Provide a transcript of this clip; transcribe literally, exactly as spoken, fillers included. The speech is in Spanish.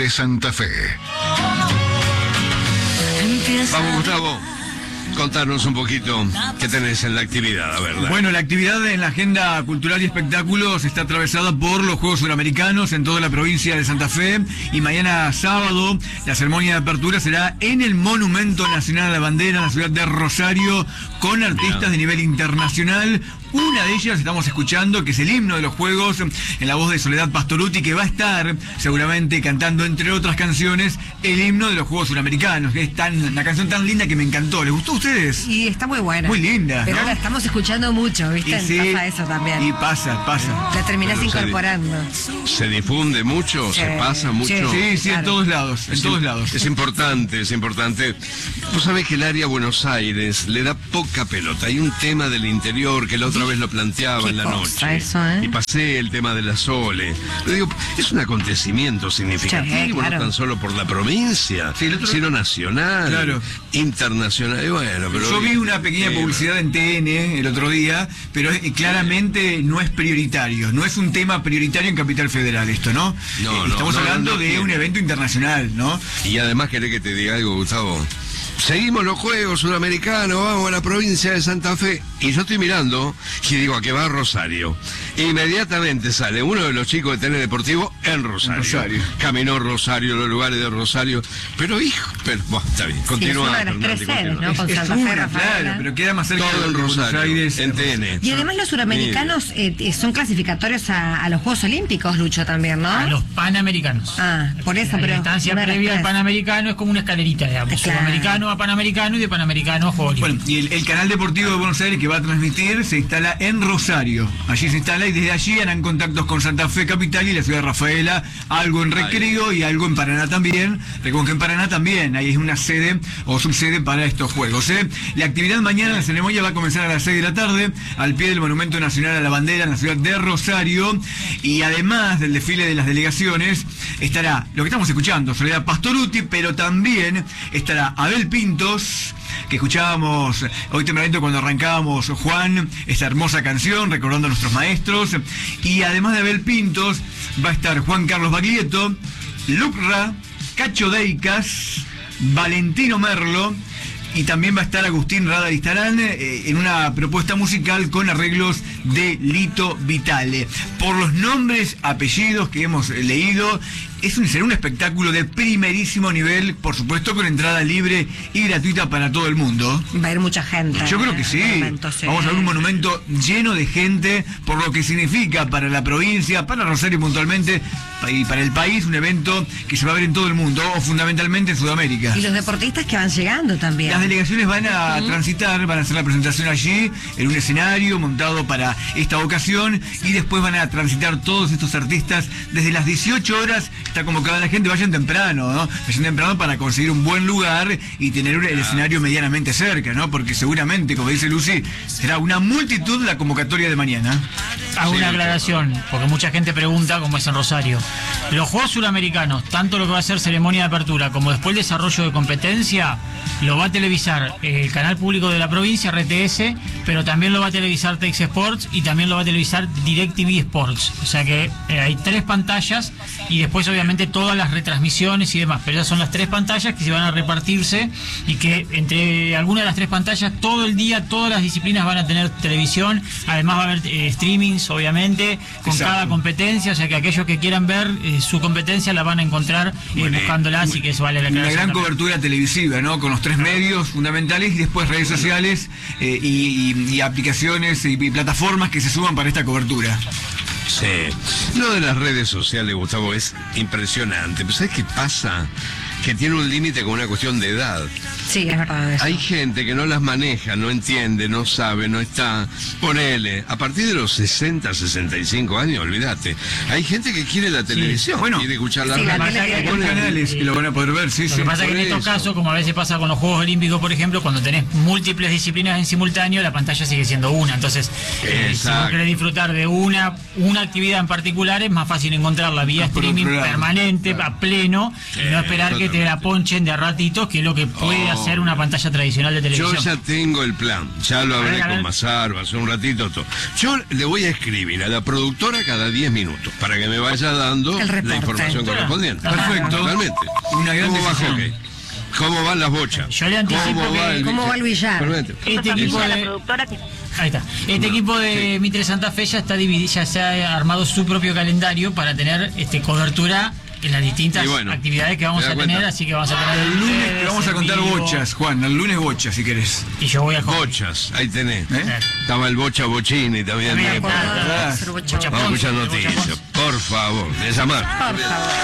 de Santa Fe. Vamos, Gustavo, contarnos un poquito qué tenés en la actividad, a ver. Bueno, la actividad en la agenda cultural y espectáculos está atravesada por los Juegos Suramericanos en toda la provincia de Santa Fe, y mañana sábado la ceremonia de apertura será en el Monumento Nacional a la Bandera en la ciudad de Rosario, con artistas de nivel internacional. Una de ellas estamos escuchando, que es el himno de los Juegos, en la voz de Soledad Pastorutti, que va a estar seguramente cantando, entre otras canciones, el himno de los Juegos Suramericanos, que es tan, una canción tan linda que me encantó. ¿Les gustó a ustedes? Y está muy buena. Muy linda, pero ¿no? la estamos escuchando mucho, ¿viste? Sí, pasa eso también. Y pasa, pasa. La terminás Pero incorporando. Se, se difunde mucho, Sí, se pasa mucho. Sí, sí, Claro. en todos lados, en Es todos im- lados. Es importante, es importante. Vos sabés que el área Buenos Aires le da poca pelota. Hay un tema del interior que la otra vez lo planteaba Qué en la cosa noche. eso, ¿eh? Y pasé el tema de la Sole. Pero digo, es un acontecimiento significativo, Sí, claro. no tan solo por la provincia, Sí, el otro- sino nacional, Claro. internacional. Y bueno, pero Yo vi una pequeña Sí, publicidad en T N el otro día, pero es- claramente no es prioritario, no es un tema prioritario en Capital Federal esto, ¿no? No, Eh, no, Estamos no, hablando no de tiene. un evento internacional, ¿no? Y además, querés que te diga algo, Gustavo. Seguimos los Juegos Sudamericanos, vamos a la provincia de Santa Fe. Y yo estoy mirando y digo, ¿a qué va Rosario? Inmediatamente sale uno de los chicos de T N Deportivo en Rosario. Rosario. Caminó Rosario, los lugares de Rosario. Pero, hijo, pero, bueno, está bien, Sí, es continúa. una de las Fernández, tres sedes, continúa. ¿no? Con Es Santa Fe, una, Rafaela. claro, pero queda más cerca Todo de en Buenos Rosario, Aires. en T N. Y además los suramericanos eh, eh, son clasificatorios a, a los Juegos Olímpicos, Lucho, también, ¿no? A los panamericanos. Ah, por eso, La pero distancia una de las previa al tres. panamericano es como una escalerita, digamos. Claro. Sudamericano a panamericano y de panamericano a Juegos Bueno, Olímpicos. y el, el canal deportivo de Buenos Aires que va a transmitir se instala en Rosario. Allí se instala y desde allí harán contactos con Santa Fe Capital y la ciudad de Rafaela, algo en Recreo y algo en Paraná también. Recuerden que en Paraná también ahí es una sede o subsede para estos juegos, ¿eh? La actividad mañana, la ceremonia va a comenzar a las seis de la tarde al pie del Monumento Nacional a la Bandera en la ciudad de Rosario, y además del desfile de las delegaciones estará lo que estamos escuchando, Soledad Pastorutti, pero también estará Abel Pintos, que escuchábamos hoy tempranito cuando arrancábamos, Juan, esta hermosa canción recordando a nuestros maestros. Y además de Abel Pintos va a estar Juan Carlos Baglietto, Lucra, Cacho Deicas, Valentino Merlo, y también va a estar Agustín Radaristarán eh, en una propuesta musical con arreglos de Lito Vitale. Por los nombres, apellidos que hemos eh, leído, es un, será un espectáculo de primerísimo nivel, por supuesto con entrada libre y gratuita para todo el mundo. Va a ir mucha gente. Yo creo que eh, sí. momento, sí. Vamos a ver un monumento lleno de gente, por lo que significa para la provincia, para Rosario puntualmente, y para el país, un evento que se va a ver en todo el mundo, o fundamentalmente en Sudamérica. Y los deportistas que van llegando también. Las delegaciones van a transitar, van a hacer la presentación allí, en un escenario montado para esta ocasión, y después van a transitar todos estos artistas desde las dieciocho horas. Está convocada la gente, vayan temprano, ¿no? Vayan temprano para conseguir un buen lugar y tener un- el escenario medianamente cerca, ¿no? Porque seguramente, como dice Lucy, será una multitud la convocatoria de mañana. Hago Sí, una aclaración, porque mucha gente pregunta cómo es en Rosario. Los Juegos Suramericanos, tanto lo que va a ser ceremonia de apertura como después el desarrollo de competencia, lo va a televisar eh, el canal público de la provincia, R T S, pero también lo va a televisar Tex Sports y también lo va a televisar DirecTV Sports. O sea que eh, hay tres pantallas y después obviamente todas las retransmisiones y demás, pero esas son las tres pantallas que se van a repartirse y que entre algunas de las tres pantallas todo el día, todas las disciplinas van a tener televisión. Además va a haber eh, streamings, obviamente, con Exacto. cada competencia, o sea que aquellos que quieran ver eh, su competencia la van a encontrar eh, Bueno, buscándola, así que eso vale la Una aclaración gran también. cobertura televisiva, ¿no? Con los tres medios fundamentales y después redes sociales eh, y, y- y aplicaciones y, y plataformas que se suman para esta cobertura. Sí. Lo de las redes sociales, Gustavo, es impresionante. Pero ¿sabes qué pasa? Que tiene un límite con una cuestión de edad. Sí, es verdad eso. Hay gente que no las maneja, no entiende, no sabe, no está. Ponele, a partir de los sesenta, sesenta y cinco años, olvídate. Hay gente que quiere la televisión, bueno, quiere escuchar la sí, la radio. tele- Hay Ponele, canales que lo van a poder ver, sí, Lo sí. que pasa es que por en estos eso. casos, como a veces pasa con los Juegos Olímpicos, por ejemplo, cuando tenés múltiples disciplinas en simultáneo, la pantalla sigue siendo una. Entonces, eh, si Exacto. vos querés disfrutar de una una actividad en particular, es más fácil encontrarla vía Ah, por streaming otro lado. permanente, Claro. a pleno, y no esperar que te te la ponchen de a ratitos, que es lo que puede Oh. hacer una pantalla tradicional de Yo televisión. ya tengo el plan, ya lo hablé Venga, con a ver. Mazaro hace un ratito. Todo. Yo le voy a escribir a la productora cada diez minutos para que me vaya dando El la reporte. información Claro. correspondiente. Perfecto. Totalmente. Una gran ¿Cómo va decisión. hockey? ¿Cómo van las bochas? Yo le anticipo ¿Cómo va que- el, ¿Cómo va el billar? Totalmente. Este equipo a la de... productora que Ahí está. Este equipo de Mitre Santa Fe ya está dividido, ya se ha armado su propio calendario para tener este cobertura en las distintas Y bueno, actividades que vamos ¿te a das tener, cuenta? así que vamos a tener El lunes ustedes te vamos a en contar vivo. bochas, Juan. El lunes bochas, si querés. Y yo voy a jugar. Bochas, ahí tenés. ¿Eh? Estaba el Bocha Bochini también. También, eh, claro, claro. Hacer bocha- Bocha- Vamos a escuchar Ponce, noticias. Por favor, de llamar. Por favor.